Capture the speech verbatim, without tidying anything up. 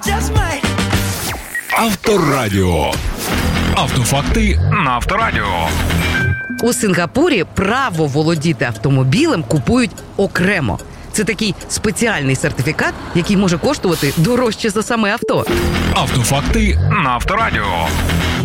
Авторадіо. Автофакти на Авторадіо. У Сингапурі право володіти автомобілем купують окремо. Це такий спеціальний сертифікат, який може коштувати дорожче за саме авто. Автофакти на Авторадіо.